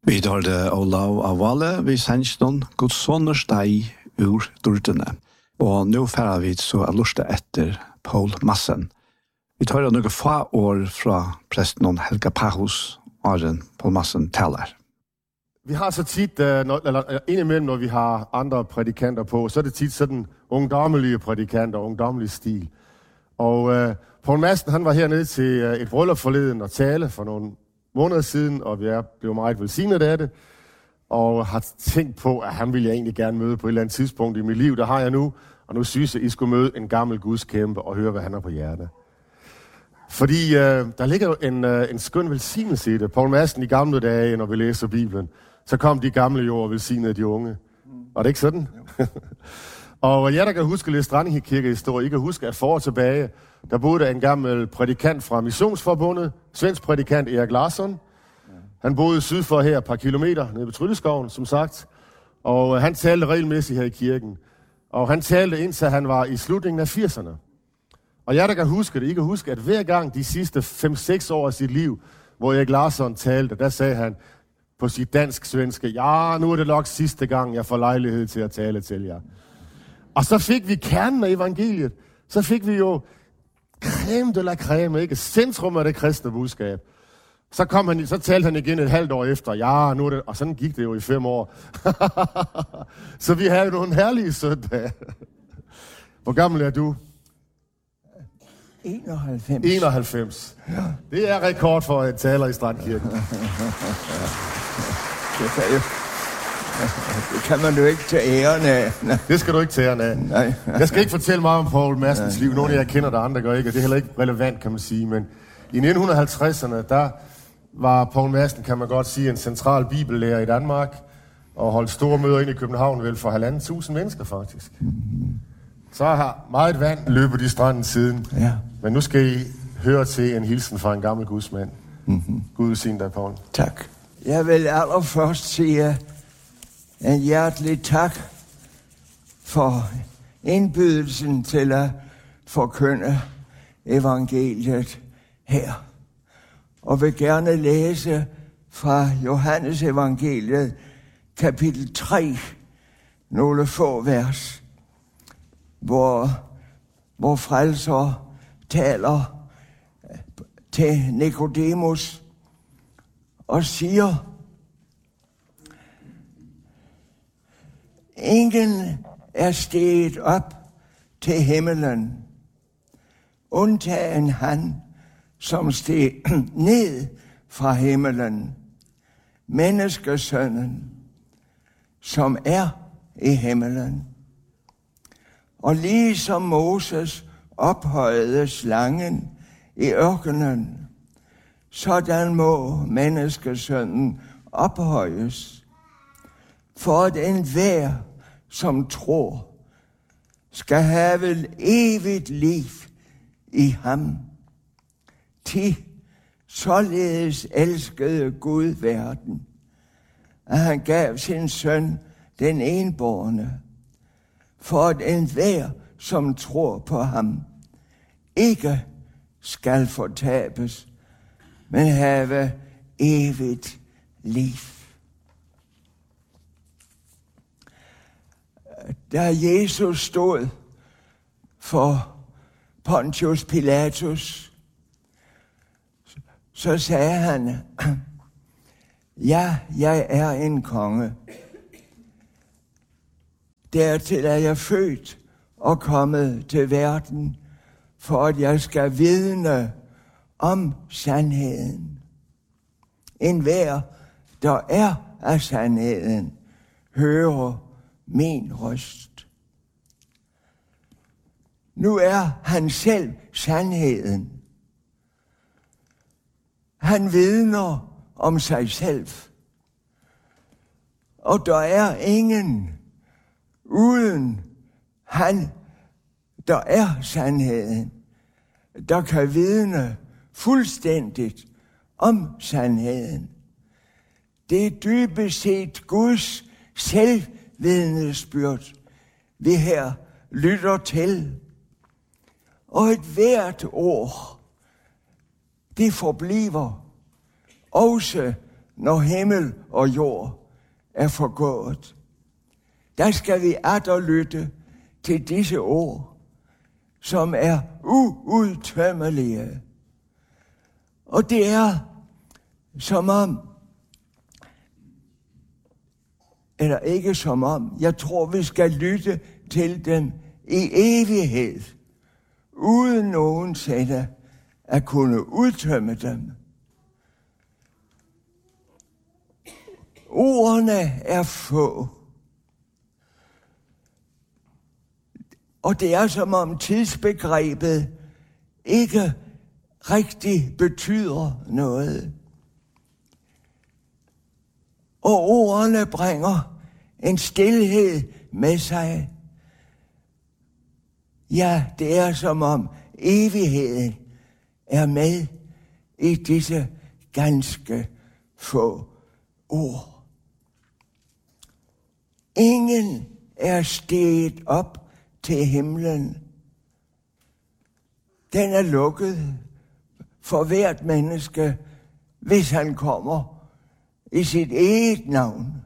Vi hørte Olav av Valle, vi sendte noen Guds sonners deg ur dordene. Og nå færer vi så å lusta etter Paul Madsen. Vi tar noen få år fra presten Helga Pahus, og Paul Madsen taler. Vi har så tit, indimellem når vi har andre prædikanter på, så er det tit sådan ungdommelige prædikanter, ungdommelig stil. Og Paul Madsen, han var hernede til et bryllup forleden og tale for nogle måneder siden, og vi blev meget velsignet af det, og har tænkt på, at han ville jeg egentlig gerne møde på et eller andet tidspunkt i mit liv. Der har jeg nu, og nu synes jeg, I skulle møde en gammel gudskæmpe og høre, hvad han har på hjertet. Fordi der ligger jo en skøn velsignelse i det. Paul Madsen i gamle dage, når vi læser Bibelen, så kom de gamle jo og velsignede de unge. Var det ikke sådan? Og jeg, der kan huske lidt Strandekirkehistorie, I kan huske, at for år tilbage, der boede der en gammel prædikant fra Missionsforbundet, svensk prædikant Erik Larsson. Han boede syd for her et par kilometer, nede ved Trylleskoven, som sagt. Og han talte regelmæssigt her i kirken. Og han talte indtil han var i slutningen af 80'erne. Og jeg, der kan huske det, I kan huske, at hver gang de sidste 5-6 år af sit liv, hvor Erik Larsson talte, der sagde han på sit dansk-svenske, ja, nu er det nok sidste gang, jeg får lejlighed til at tale til jer. Og så fik vi kernen af evangeliet. Så fik vi jo creme de la creme, ikke? Centrum af det kristne budskab. Så talte han igen et halvt år efter. Ja, nu er det... Og sådan gik det jo i 5 år. Så vi havde jo nogle herlige søndage. Hvor gammel er du? 91. 91. Ja. Det er rekord for en taler i Strandkirken. Det kan man jo ikke tage æren af. Det skal du ikke tage æren af. Nej. Jeg skal ikke fortælle meget om Paul Madsens liv. Nogle af jer kender det, andre gør ikke, og det er heller ikke relevant, kan man sige. Men i 1950'erne, der var Paul Madsen, kan man godt sige, en central bibellærer i Danmark, og holdt store møder ind i København, vel for 1.500 mennesker faktisk. Så har meget vand løbet i stranden siden. Ja. Men nu skal I høre til en hilsen fra en gammel gudsmand. Gud sige dig, Paul. Tak. Jeg vil allerførst sige en hjertelig tak for indbydelsen til at forkynde evangeliet her. Og vil gerne læse fra Johannes evangeliet, kapitel 3, nogle få vers, hvor frelser taler til Nikodemus og siger, ingen er steget op til himmelen, undtagen han, som steg ned fra himmelen, menneskesønnen, som er i himmelen. Og ligesom Moses ophøjede slangen i ørkenen, sådan må menneskesønnen ophøjes, for at enhver, som tror, skal have evigt liv i ham. Således elskede Gud verden, at han gav sin søn den enbårne, for at enhver, som tror på ham, ikke skal fortabes, men have evigt liv. Da Jesus stod for Pontius Pilatus, så sagde han, ja, jeg er en konge. Dertil er jeg født og kommet til verden, for at jeg skal vidne om sandheden. Enhver, der er af sandheden, hører min røst. Nu er han selv sandheden. Han vidner om sig selv. Og der er ingen uden han, der er sandheden, der kan vidne fuldstændigt om sandheden. Det er dybest set Guds selvvidnesbyrd, vi her lytter til. Og et hvert ord, det forbliver, også når himmel og jord er forgået. Der skal vi atter lytte til disse ord, som er uudtømmelige. Og det er som om, eller ikke som om, jeg tror, vi skal lytte til dem i evighed, uden nogensinde at kunne udtømme dem. Ordene er få. Og det er som om tidsbegrebet ikke rigtig betyder noget. Og ordene bringer en stilhed med sig. Ja, det er som om evigheden er med i disse ganske få ord. Ingen er steget op til himlen. Den er lukket for hvert menneske, hvis han kommer i sit eget navn.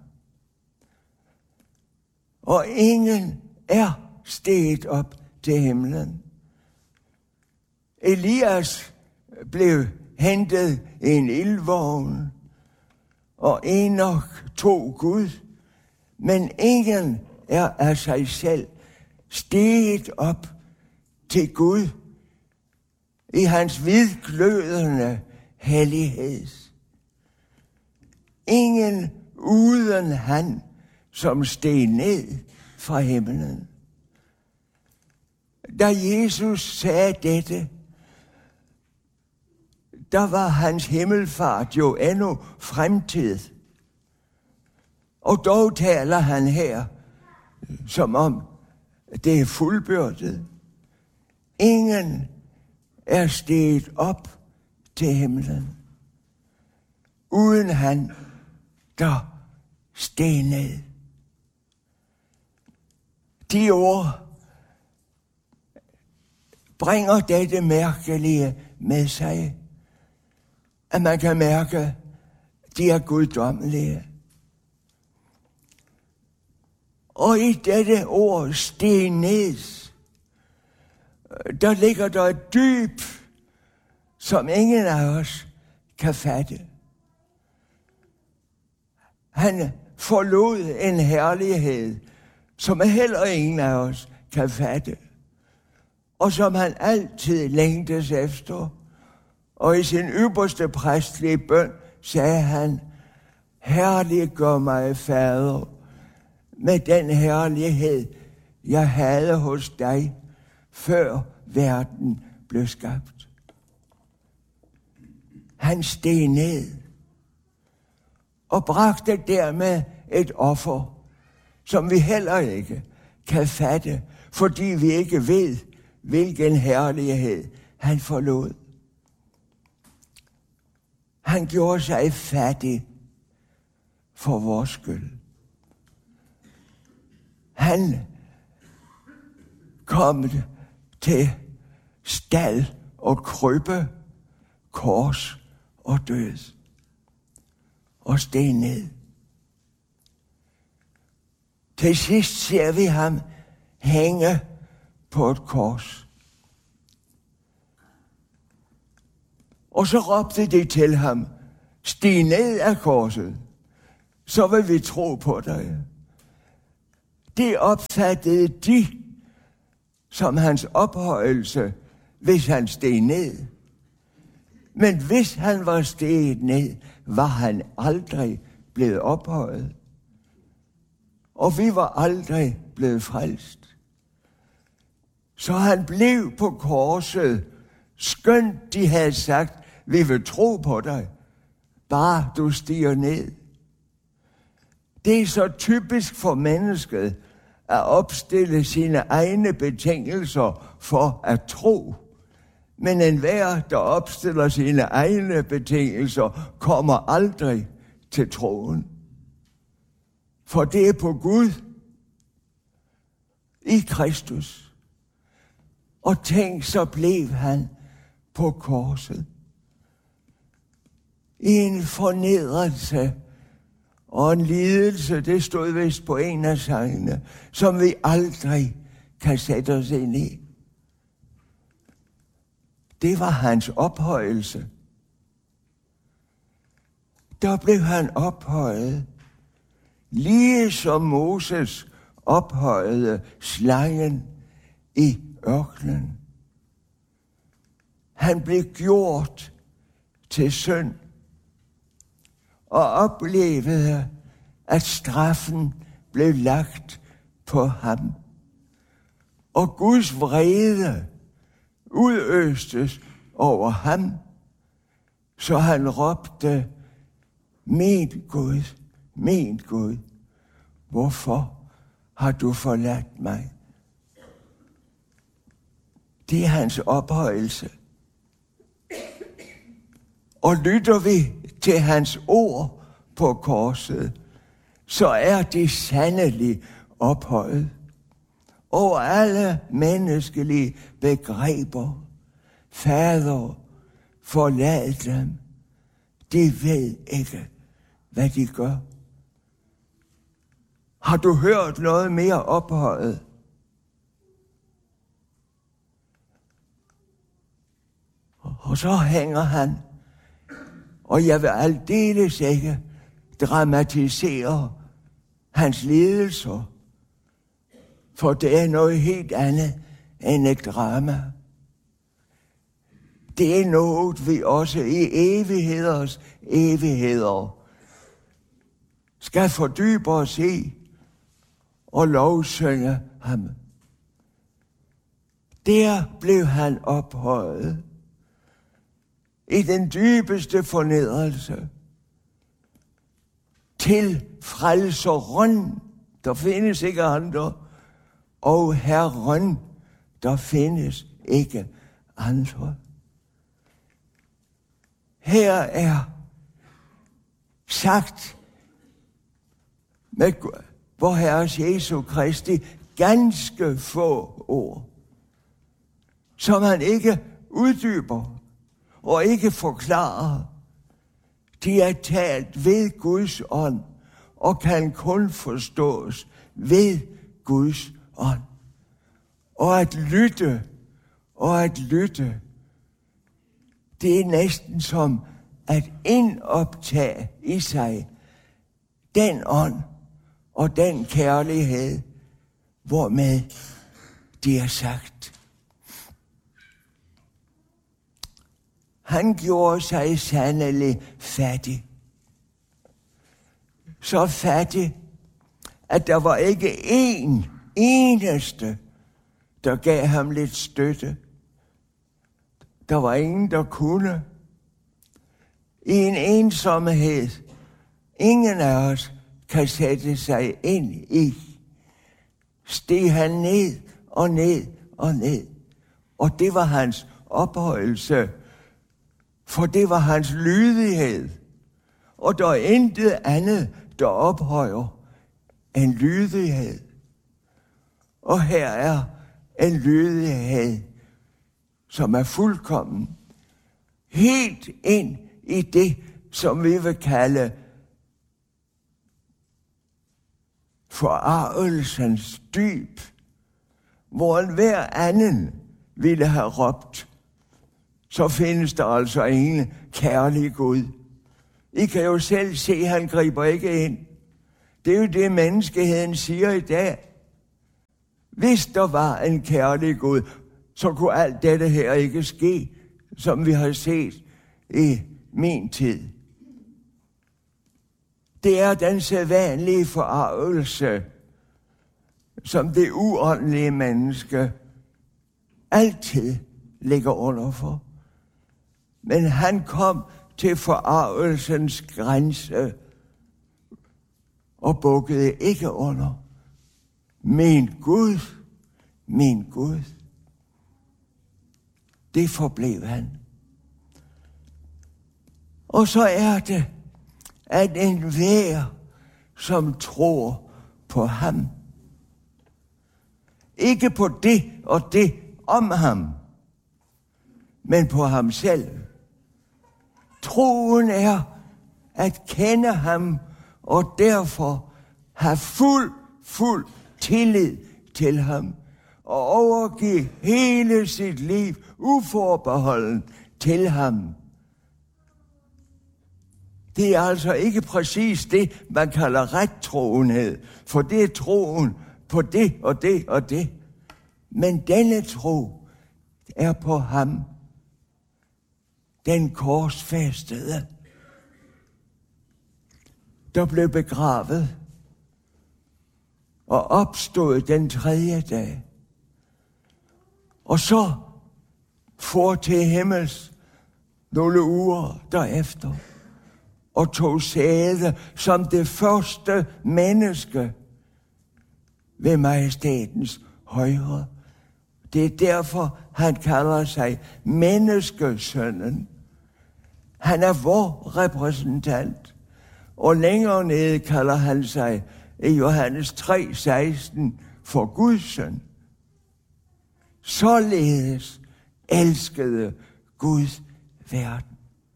Og ingen er steget op til himlen. Elias blev hentet i en ildvogn, og Enok tog Gud, men ingen er af sig selv steget op til Gud i hans hvidglødende hellighed. Ingen uden han, som steg ned fra himlen. Da Jesus sagde dette, der var hans himmelfart jo endnu fremtid. Og dog taler han her, som om det er fuldbyrdet. Ingen er steget op til himlen, uden han, der steg ned. De ord bringer dette mærkelige med sig, at man kan mærke, de er guddommelige. Og i dette ord, steg ned, der ligger der et dyb, som ingen af os kan fatte. Han forlod en herlighed, som heller ingen af os kan fatte, og som han altid længtes efter. Og i sin ypperste præstlige bøn sagde han, herliggør mig, Fader, med den herlighed, jeg havde hos dig, før verden blev skabt. Han steg ned og bragte dermed et offer, som vi heller ikke kan fatte, fordi vi ikke ved, hvilken herlighed han forlod. Han gjorde sig fattig for vores skyld. Han kom til stald og krybbe, kors og død og steg ned. Til sidst ser vi ham hænge på et kors. Og så råbte de til ham, stig ned af korset, så vil vi tro på dig. Det opfattede de som hans ophøjelse, hvis han steg ned. Men hvis han var steget ned, var han aldrig blevet ophøjet. Og vi var aldrig blevet frelst. Så han blev på korset, skønt de havde sagt, vi vil tro på dig, bare du stiger ned. Det er så typisk for mennesket at opstille sine egne betingelser for at tro. Men enhver, der opstiller sine egne betingelser, kommer aldrig til troen. For det er på Gud i Kristus. Og tænk, så blev han på korset. i en fornedrelse og en lidelse, det stod vist på en af sangene, som vi aldrig kan sætte os ind i. Det var hans ophøjelse. Der blev han ophøjet, lige som Moses ophøjede slangen i ørkenen. Han blev gjort til synd og oplevede, at straffen blev lagt på ham. Og Guds vrede udøstes over ham, så han råbte, min Gud, hvorfor har du forladt mig? Det er hans ophøjelse. Og lytter vi til hans ord på korset, så er det sandelig ophøjet over alle menneskelige begreber. Fader, forlad dem. De ved ikke, hvad de gør. Har du hørt noget mere ophøjet? Og så hænger han, og jeg vil aldeles ikke dramatisere hans lidelser, for det er noget helt andet end et drama. Det er noget, vi også i evigheder skal fordybe os i og lovsynge ham. Der blev han ophøjet i den dybeste fornedrelse til frelseren, der findes ikke andre, og Herren, der findes ikke andre. Her er sagt med vor Herres Jesu Kristi ganske få ord, som han ikke uddyber og ikke forklarer. De er talt ved Guds ånd og kan kun forstås ved Guds ånd. Og at lytte, det er næsten som at indoptage i sig den ånd og den kærlighed, hvormed det er sagt. Han gjorde sig sandelig fattig. Så fattig, at der var ikke en eneste, der gav ham lidt støtte. Der var ingen, der kunne. I en ensomhed, ingen af os kan sætte sig ind i, steg han ned og ned og ned. Og det var hans ophøjelse, for det var hans lydighed. Og der er intet andet, der ophøjer end lydighed. Og her er en lydighed, som er fuldkommen. Helt ind i det, som vi vil kalde forargelsens dyb, hvor enhver anden ville have råbt, så findes der altså ingen kærlig Gud. I kan jo selv se, at han griber ikke ind. Det er jo det, menneskeheden siger i dag. Hvis der var en kærlig Gud, så kunne alt dette her ikke ske, som vi har set i min tid. Det er den sædvanlige forargelse, som det uåndelige menneske altid ligger under for. Men han kom til forargelsens grænse og bukkede ikke under. Min Gud. Det forblev han. Og så er det, at enhver, som tror på ham, ikke på det og det om ham, men på ham selv, Troen er at kende ham, og derfor have fuld tillid til ham, og overgive hele sit liv uforbeholden til ham. Det er altså ikke præcis det, man kalder rettroenhed, for det er troen på det og det og det. Men denne tro er på ham, den korsfæstede, der blev begravet og opstod den 3. dag. Og så for til himmels nogle uger derefter og tog sæde som det første menneske ved majestætens højre. Det er derfor, han kalder sig menneskesønnen. Han er vor repræsentant. Og længere nede kalder han sig i Johannes 3:16 for Guds søn. Således elskede Gud verden.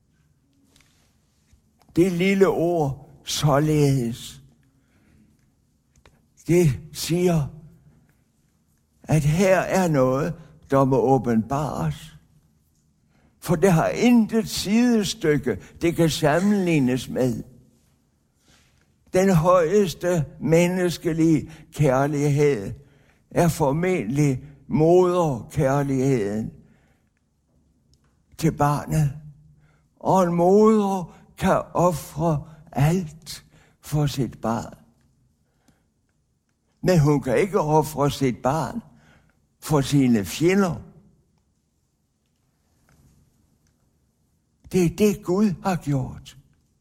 Det lille ord, således, det siger, at her er noget, der må åbenbares. For det har intet sidestykke, det kan sammenlignes med. Den højeste menneskelige kærlighed er formentlig moderkærligheden til barnet. Og en moder kan ofre alt for sit barn. Men hun kan ikke ofre sit barn for sine fjender. Det er det, Gud har gjort.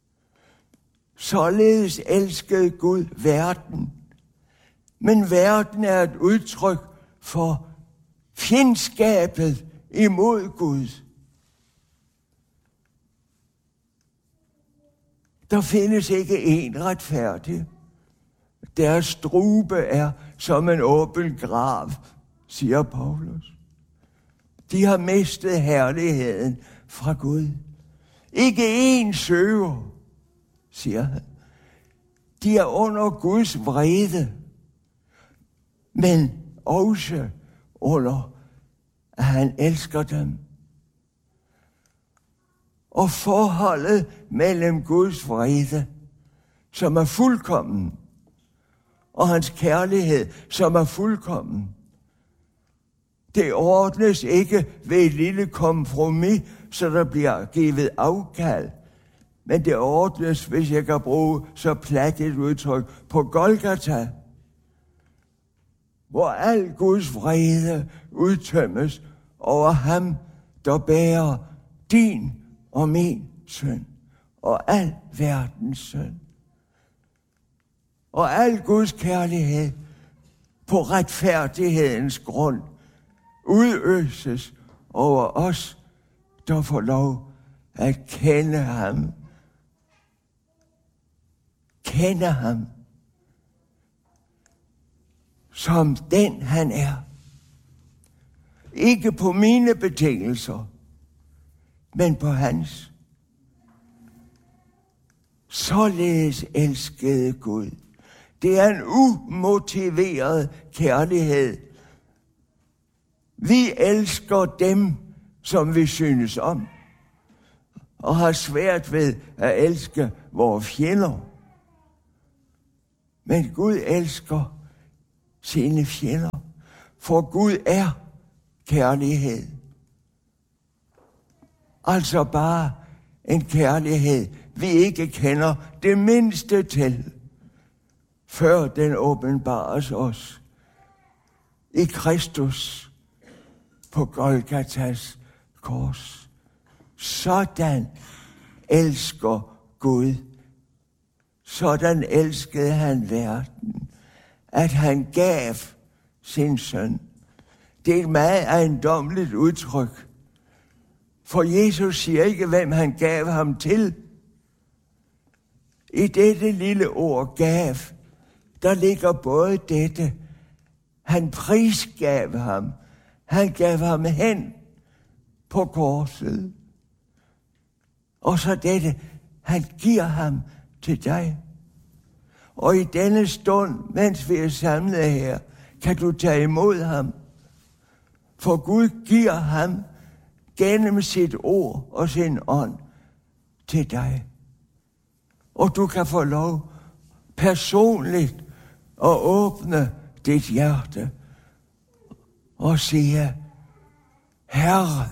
Således elskede Gud verden. Men verden er et udtryk for fjendskabet imod Gud. Der findes ikke én retfærdig. Deres strube er som en åben grav, siger Paulus. De har mistet herligheden fra Gud. Ikke én søger, siger han. De er under Guds vrede, men også under, at han elsker dem. Og forholdet mellem Guds vrede, som er fuldkommen, og hans kærlighed, som er fuldkommen, det ordnes ikke ved et lille kompromis, så der bliver givet afkald. Men det ordnes, hvis jeg kan bruge så plat et udtryk, på Golgata, hvor al Guds vrede udtømmes over ham, der bærer din og min synd, og al verdens synd. Og al Guds kærlighed på retfærdighedens grund udøses over os, der får lov at kende ham. Kende ham som den han er. Ikke på mine betingelser, men på hans. Således elskede Gud. Det er en umotiveret kærlighed. Vi elsker dem, som vi synes om, og har svært ved at elske vores fjender. Men Gud elsker sine fjender, for Gud er kærlighed. Altså bare en kærlighed, vi ikke kender det mindste til, før den åbenbares os i Kristus på Golgatas kors. Sådan elsker Gud. Sådan elskede han verden, at han gav sin søn. Det er et meget ejendommeligt udtryk. For Jesus siger ikke, hvem han gav ham til. I dette lille ord gav, der ligger både dette. Han prisgav ham. Han gav ham hen på korset. Og så dette, han giver ham til dig. Og i denne stund, mens vi er samlet her, kan du tage imod ham. For Gud giver ham gennem sit ord og sin ånd til dig. Og du kan få lov personligt at åbne dit hjerte og sige, Herre,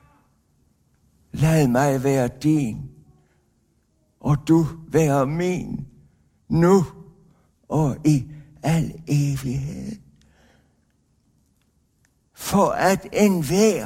lad mig være din, og du være min, nu og i al evighed. For at enhver,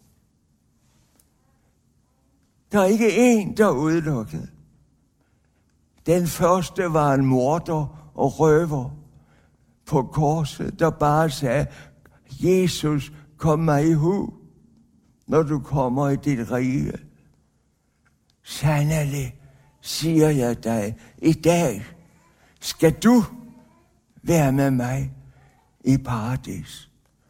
der er ikke en, der er udelukket. Den første var en morder og røver på korset, der bare sagde, Jesus, kom mig i hu, når du kommer i dit rige. Sandelig, siger jeg dig, i dag skal du være med mig i paradis.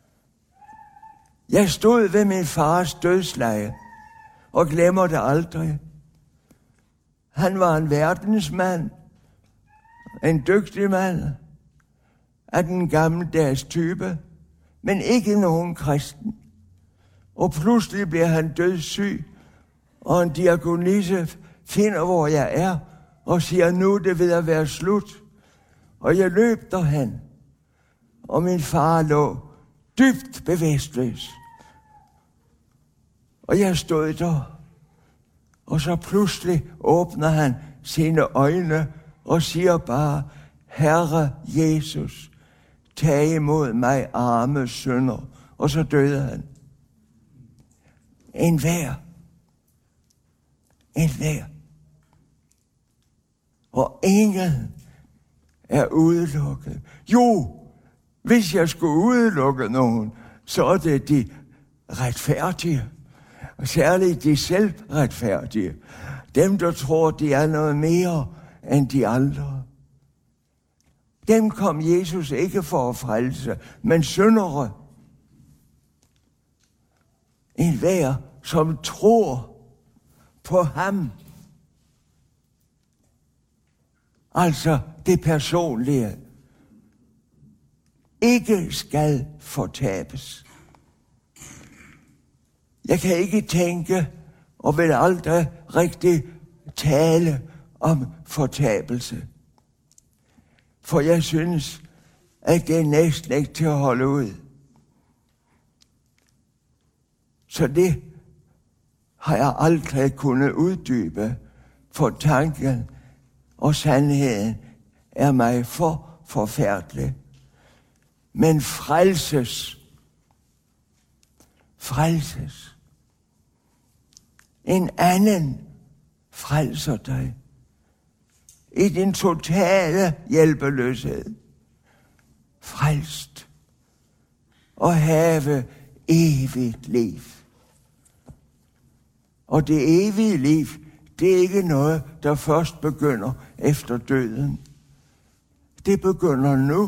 Jeg stod ved min fars dødsleje og glemmer det aldrig. Han var en verdensmand, en dygtig mand af den gammeldags type, men ikke nogen kristen. Og pludselig bliver han dødssyg, og en diakonisse finder, hvor jeg er, og siger, nu er det ved at være slut. Og jeg løb derhen, og min far lå dybt bevidstløs. Og jeg stod der, og så pludselig åbner han sine øjne og siger bare, Herre Jesus, tag imod mig arme synder. Og så døde han. Enhver. Og ingen er udelukket. Jo, hvis jeg skulle udelukke nogen, så er det de retfærdige. Og særligt de selvretfærdige. Dem, der tror, de er noget mere end de andre. Dem kom Jesus ikke for at frelse, men syndere. Enhver, som tror på ham. Altså det personlige. Ikke skal fortabes. Jeg kan ikke tænke og vil aldrig rigtig tale om fortabelse. For jeg synes, at det er næsten ikke til at holde ud. Så det har jeg aldrig kunnet uddybe, for tanken og sandheden er mig for forfærdelig. Men frelses. En anden frelser dig i din totale hjælpeløshed. Frelst og have evigt liv. Og det evige liv, det er ikke noget, der først begynder efter døden. Det begynder nu.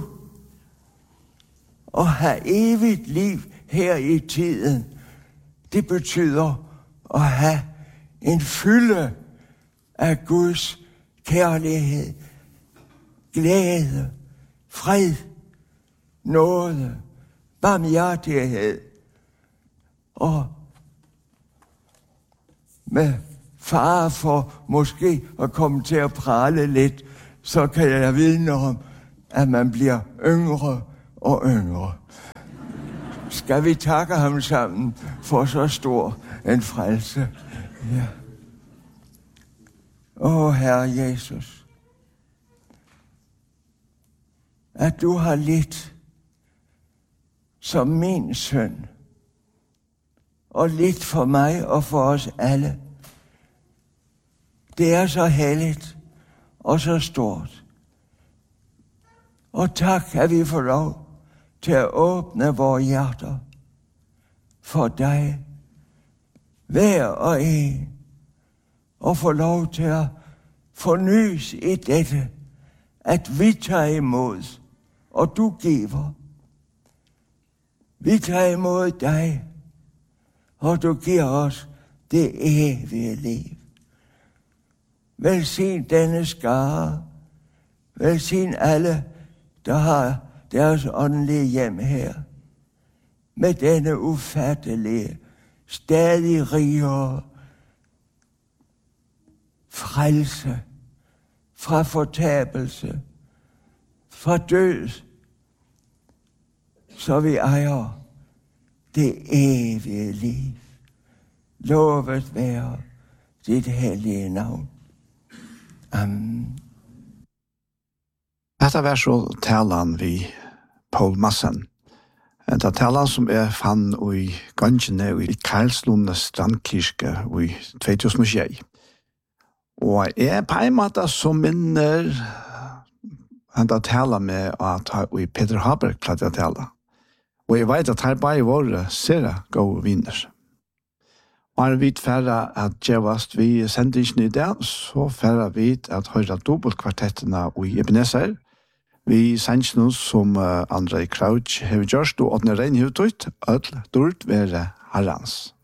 At have evigt liv her i tiden, det betyder at have en fylde af Guds kærlighed, glæde, fred, nåde, barmhjertighed. Og med fare for måske at komme til at prale lidt, så kan jeg vidne om, at man bliver yngre og yngre. Skal vi takke ham sammen for så stor en frelse? Ja. Herre Jesus, at du har lidt som min søn, og lidt for mig og for os alle. Det er så helligt og så stort. Og tak, at vi får lov til at åbne vores hjerter for dig, hver og en, og få lov til at fornyes i dette, at vi tager imod, og du giver. Vi tager imod dig, og du giver os det evige liv. Velsign denne skare. Velsign alle, der har deres åndelige hjem her. Med denne ufattelige, stadig rigere frelse fra fortabelse, fra død, så vi ejer det evige liv. Lovet være dit hellige navn. Amen. Dette var så talan vi Paul Madsen. Det er talan som fann i gangene i Karlslunde strandkirke i 2006. Og på en måte som minner han da tala med at i Peter Haberg platt jeg tala. Og jeg vet at her bare var sere gode vinner. Og er vi færre at gjevast vi sendingen i dag, så færre vi at høyre dobbeltkvartettene i Ebenezer. Vi sendingen som Andrei Crouch har gjort, og Ådne Rein har tøyt, ødel dårlig være herrens.